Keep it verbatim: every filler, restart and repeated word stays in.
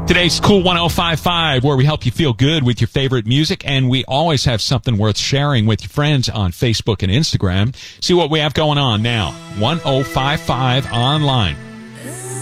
Today's Cool one oh five point five, where we help you feel good with your favorite music, and we always have something worth sharing with your friends on Facebook and Instagram. See what we have going on now. one oh five point five online.